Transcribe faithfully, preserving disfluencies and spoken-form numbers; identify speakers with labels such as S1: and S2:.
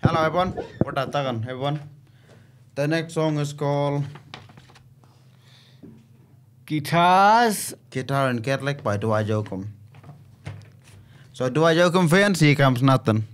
S1: Hello everyone, what are tagan everyone? The next song is called
S2: Guitars.
S1: Guitar and Cadillac by Dua Jokum. So Dua Jokum fans, here comes nothing.